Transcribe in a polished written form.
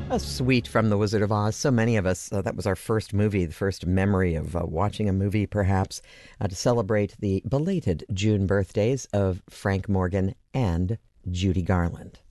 A sweet from The Wizard of Oz. So many of us, that was our first movie, the first memory of watching a movie, perhaps, to celebrate the belated June birthdays of Frank Morgan and Judy Garland.